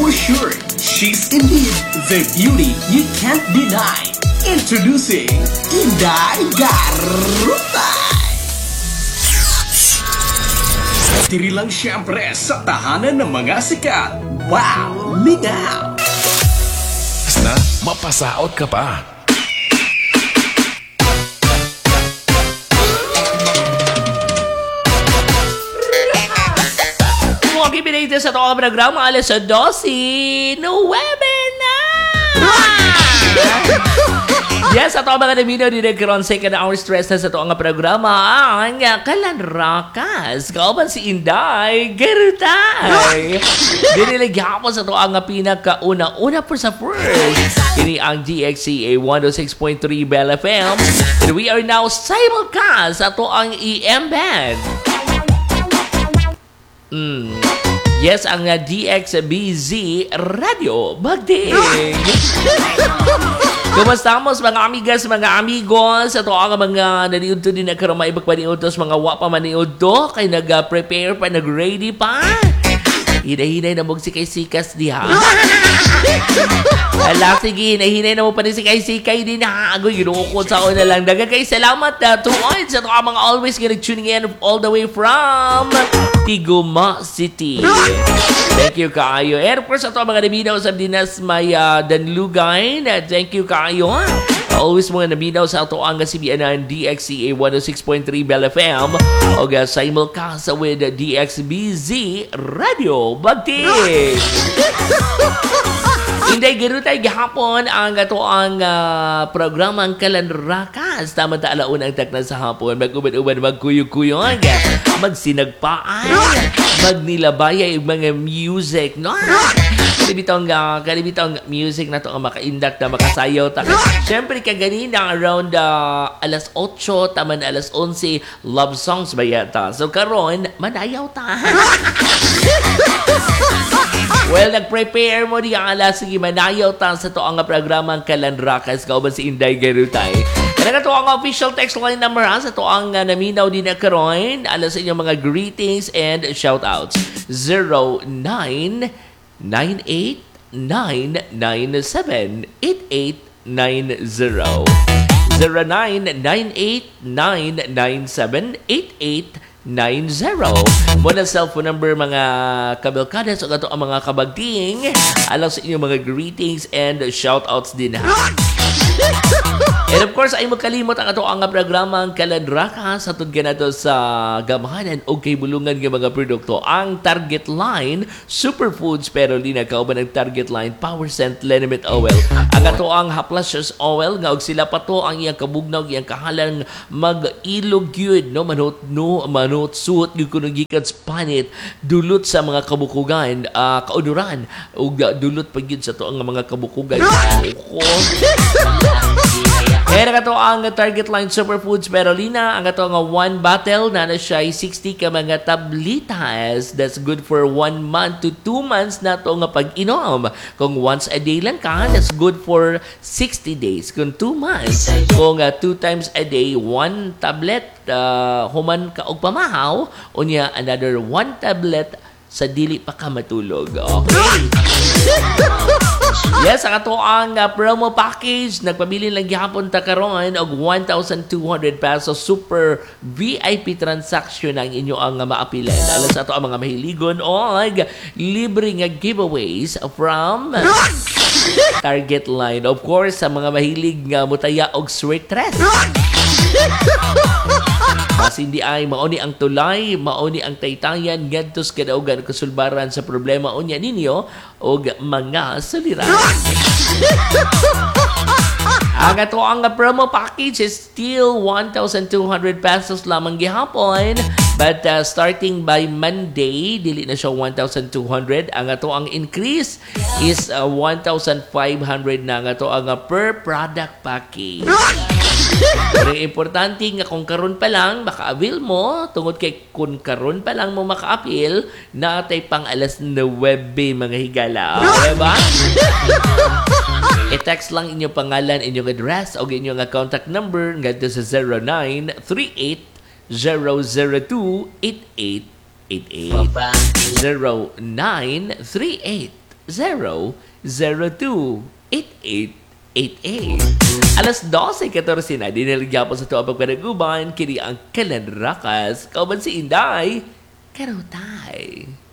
for sure. She's indeed the beauty you can't deny. Introducing Inday Garutay. Diri lang siyempre sa tahanan ng mga sikat. Wow! Lingaw! Na, mapasaot ka pa. Mga kibinayte sa ito ang programa alas 12 na! Yes, ato mga namino din nagkaroon sa second hour stress na sa ito ang programa ang Kalanrakas. Kauban si Inday Garutay. Dinilagyan po sa ito ang pinakauna-una po sa first. Ini ang DXCA 106.3 Bell FM. And we are now simulcast sa ito ang EM Band. Yes, ang DXBZ Radio Bagding. Kumusta mo mga amigas, mga amigos? Ito ang mga naniudto din na karoon maibag paniudtos, mga wapa maniudto, kay nag-prepare pa, nag-ready pa. Hinay-hinay na mo sikay-sikas diha. Ala, sige, hinay-hinay na mo pa ni sikay-sikay din ha. Agoy, ginukod sa ako na lang. Dagagay, salamat na to all sa mga always tuning in all the way from Tiguma City. Thank you kaayo. And of course, ito mga nabinaw sa dinas may Danlugay. Thank you kaayo. Always mga nabinaw sa ito ang CBN DXCA 106.3 Bell FM o simulcast with DXBZ Radio Bagting. Inday Garutay gahapon ang ato ang programang Kalanrakas. Tama ta alauna ang takna sa hapon. Mag-ubad-ubad, magkuyog-kuyog, magsinagpaan, magnilabayay mga music, no? Kalibitang music na to ang makaindak na makasayaw ta. Siyempre kaganina around alas 8 taman alas 11 love songs ba yata. So karon manayaw ta. Well, nag-prepare mo di ang alas. Sige, manayaw ta sa to ang programang Kalanrakas. Kauban si Inday Garutay. Kaya to ang official text line number ha. Sa to ang naminaw din na karoon. Alas inyong mga greetings and shoutouts. 0998-997-8890. 0998-997-8890. Muna cellphone number mga kabilkadas o gato ang mga kabagting. Alam sa inyong mga greetings and shoutouts din ha. And of course, ay magkalimot ang ato ang programang Kalanrakas sa tudga na to sa gamahanan o kay bulungan ng mga produkto. Ang target line, superfoods pero di na kauban ang target line, Power Scent Liniment Oil. Ang ato ang Haplashes Oil, nga og sila pa to ang iyang kabugnaw, iyang kahalang mag-ilog yun, no? Manot suot, yung kunugikan spanit, dulot sa mga kabukugan, kauduran, o dulot pa yun sa to ang mga kabukugan. Kaya na ito ang target line superfoods Perolina. Ang ito ang 1 bottle na siya ay 60 ka mga tablitas. That's good for 1 month to 2 months na ito nga pag-inom. Kung once a day lang ka, that's good for 60 days. Kung 2 months, kung 2 times a day, 1 tablet, human ka og pamahaw, unya another 1 tablet sa dili pa ka matulog. Okay. Yes, ang ato ang promo package. Nagpabili lang gihapon ta karon og 1,200 pesos super VIP transaction ang inyo ang maapilan. Alas ato ang mga mahiligon og libre nga giveaways from target line. Of course, sa mga mahilig nga mutaya og sweet dress. Mas hindi ay mauni ang tulay, mauni ang taytayan, gadtos kadaugan kasulbaran sa problema unya ninyo o mga suliran. Ang ato ang promo package is still 1,200 pesos lamang gihapon. But starting by Monday, dili na siya 1,200. Ang ato ang increase is 1,500 na. Ang ato ang per product package. Pero importante nga kung karon pa lang maka-avail mo, tungod kay kung karon pa lang mo maka-avail, natay pang alas 9 mga higala. Diba? I-text lang inyong pangalan, inyong address o inyong contact number ngadto sa 0938-002-8888. 0938 Alas 12:14 na, diniligyan po sa tuwa pagpanaguban, kini ang Kalan Rakas, kauban si Inday, Karutay.